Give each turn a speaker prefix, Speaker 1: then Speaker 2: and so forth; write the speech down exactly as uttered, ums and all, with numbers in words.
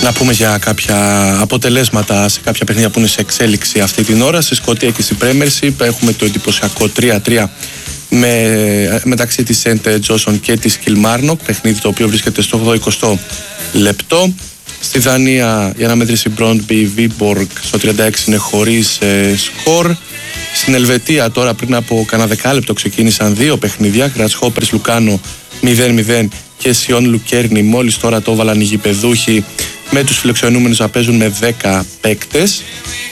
Speaker 1: Να πούμε για κάποια αποτελέσματα σε κάποια παιχνίδια που είναι σε εξέλιξη αυτή την ώρα. Στη Σκωτία και στην Πρέμερσι έχουμε το εντυπωσιακό τρία τρία με, μεταξύ της Σεντ Τζόσον και της Κιλμάρνοκ, παιχνίδι το οποίο βρίσκεται στο ογδοηκοστό εικοστό λεπτό. Στη Δανία η αναμέτρηση Μπρόντμπι Βίμποργκ στο τριάντα έξι είναι χωρίς ε, σκορ. Στην Ελβετία τώρα πριν από κανένα δεκάλεπτο ξεκίνησαν δύο παιχνίδια, Γκρατσχόπερς Λουκάνο μηδέν μηδέν και Σιόν Λουκέρνη, μόλις τώρα το έβαλαν οι γηπεδούχοι με τους φιλοξενούμενους να παίζουν με δέκα παίκτες.